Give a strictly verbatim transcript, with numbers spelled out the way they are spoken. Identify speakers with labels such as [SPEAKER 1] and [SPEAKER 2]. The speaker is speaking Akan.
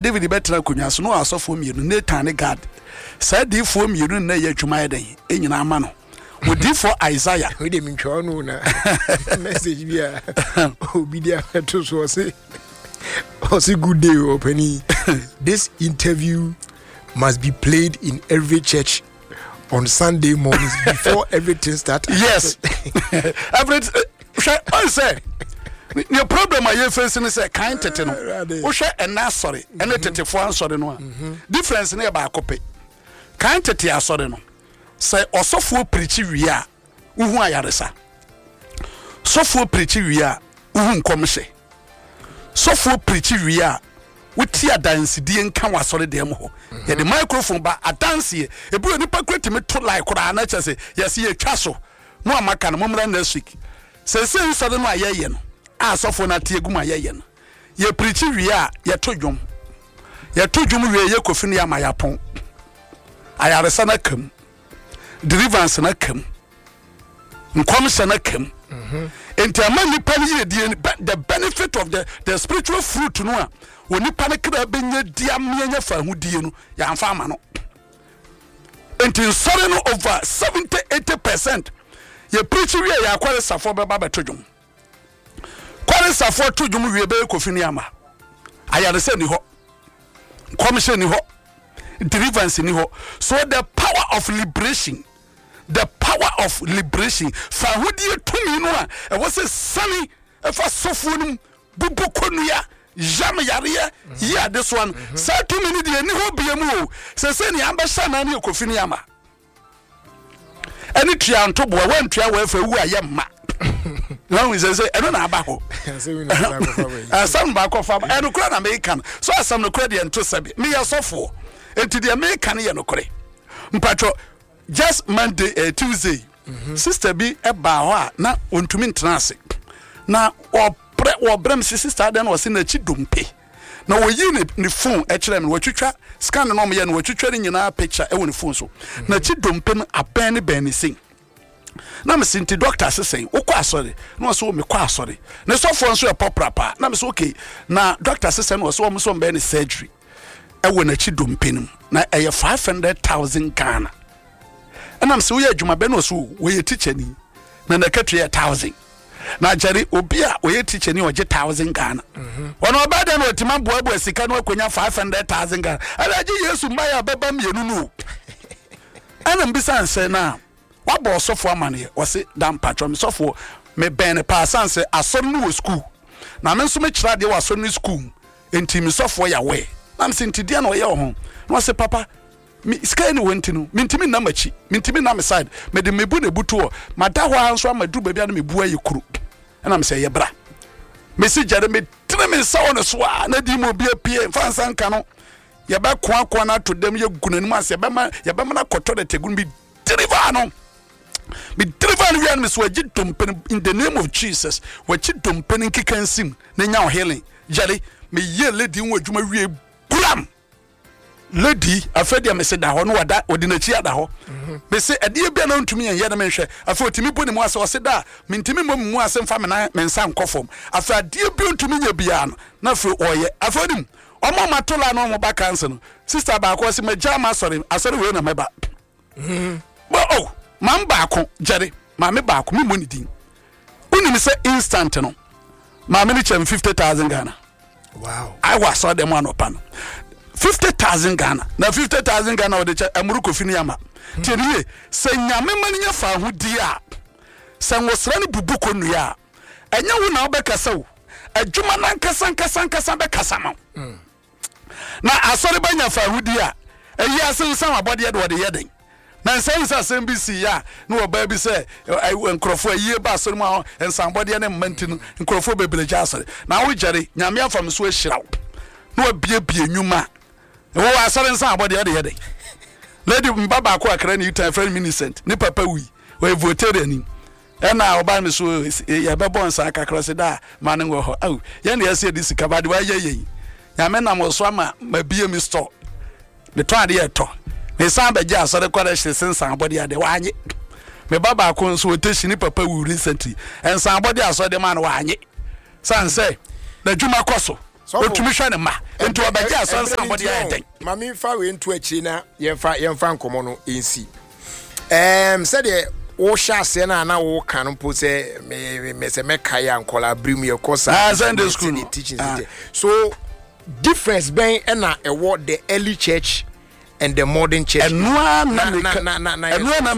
[SPEAKER 1] David betra kunya so no asofo mienu Nathan ne Gad say di fo mienu na ye adwuma yeden enyina ama no wodi for Isaiah
[SPEAKER 2] we dey mincho no na message bia obidia to so say oh say good day opening this interview must be played in every church on Sunday mornings before everything starts.
[SPEAKER 1] Yes. Everything I say your problem I you facing is a kind tete no. O hwe ena sorry, ena tete fo ansori no a. Difference na e ba akope. Kind tete asori no. Say osofo preach wi a, uhu ayaresa. Sofo preach wi a, uhu nkomhye. Sofo preach wi a, wuti adanse die nka wasori de mo ho. Ye the microphone ba adanse e bi onipa kweti me to like kura na chese yes ye twa so. No amaka no momra next week. Say say nsode no ayeye no. Asofo na tie guma ayeye no. Ye preach wi a ye to dwom. Ye to dwom wi ye kofini ya mayapon. Ayaresa na kam. Deliverance na kam. Nkomse na kam. Mhm. Enti amani pani ye the benefit of the the spiritual fruit no a woni pa ne kra benye dia menye fa hudie no ya amfa ama no. Enti sorry no over seventy to eighty percent ye preach we ya kware safo be ba betodwum. Kware safo todwum we be kofini ama. Ayaresa ni ho. Nkomse ni ho. Deliverance ni ho. So the power of liberation the power of liberation fa hudie tumi no a e was a sunny e fa sofo num bubu konua jam yare ya this one say too many de ni ho biamu o se se ni amba sha na na ekofini ama any tua ntobo wa ntua wa fa wu ayemma no we say e no na aba ho asam ba ko fa e no kura na me kan so asam no kura de nto sabe me ya sofo enti de me kan ye no kure mpatro just Monday uh, Tuesday mm-hmm. Sister B eba ho na ontumi ntrase na obre obrem sister den was na chidompe na woyi ne ne phone e kire me watwitwa scan no me ye no watwitwa ni nyina picture e woni phone so mm-hmm. na chidompe no aben ne ben ne sin na me sinti doctor sesen ukọ asori na so me kwa asori ne so phone so e poprapa na me so okay na doctor sesen no so mo so ben surgery e wona chidompe no na e five hundred thousand Ghana. And I'm so we adwuma be no so we teacher ni na na katwe one thousand na jari obi a we teacher ni oje one thousand Ghana ono ba da no tima boa boa sika no akonya five hundred thousand Ghana alaji Yesu mbaya beba mienu no ana mbisa nse na wa bo sofo amane wo se dan patron sofo me ben pa sanse asori no school na me nso me kira de wa asori no school enti me sofo ya we na me senti dia no ye ho no se papa mi sky ni wenti no mintimi na machi mintimi na me side me de mebu ne buto ma da ho anso amadu bebia na mebu ayekuru na me say ye bra me si jare me tene me sa won so a na di mo bia pie fansa nka no ye ba ko akọ na to dem ye gunanum ase ye ba ma ye ba na koto de tegun bi deliver no me deliver no yan me so agi dompen in the name of Jesus wachi dompen nkikansim na nya healing jare me ye lady won adwuma wie buram lady afedia me se da ho no wada odinachi ada ho me se ade bia na ntumi ye na me hwe afa otimi bo ne mu ase o se da me ntimi mo mu ase mfa me na me nsa nkofom afa ade bia ntumi ye bia no na fe oye afa dim omo matola no mo ba cancer no sister ba ko se maja ma sorry asori we na meba mhm bo oh man ba ko jere ma me ba ko me mo ni din uni me se instant no ma me ni chem fifty thousand Ghana.
[SPEAKER 2] Wow,
[SPEAKER 1] I was saw them one open fifty thousand Ghana. Na fifty thousand Ghana o de amuru kofini ama. Tiye se nyame mani nya fa hudi a. Se wosra ni bubu konu ya. Enya wo na obekasa wo. Adwuma na nkasa nkasa nkasa bekasa ma. Na asori banya fa hudi a. Eyi ase san abode ye de wode ye den. Na nsan nsa asem bi si ya na oba bi se nkrofo ayi ba asori ma nsan bode ne mmanti no nkrofo bebeleje asori. Na wo jare nyame afam so ahirawo. Na obie bie nyuma. Wo asori nsan abode ye de ye den. Lady mbaba ko akra ni utan friend Minicent ni papa wi we voted ani ena oba me so ya bebo nsa kakra se da ma ne wo ho aw ye na yesi di sika ba de wa ye ye ya me na mo so ama ma bie mi store me to ade ye to me san ba ja so de kwara hye sensan abode ya de wa anye me baba ko nso oteshi ni papa wi recently ensan abode aso de ma na wa anye san say na dwuma koso otumi hwe ne ma enti obaje asonsa body ayeden
[SPEAKER 2] mami fa we ntu achi na yemfa yemfa nkomo no ensi em said the wo sha se na na wo kan mpo se me me se me kai ankola brim ye kosa
[SPEAKER 1] ah Sunday school
[SPEAKER 2] teaching so difference ben na e the early church and the modern church
[SPEAKER 1] eno na na na na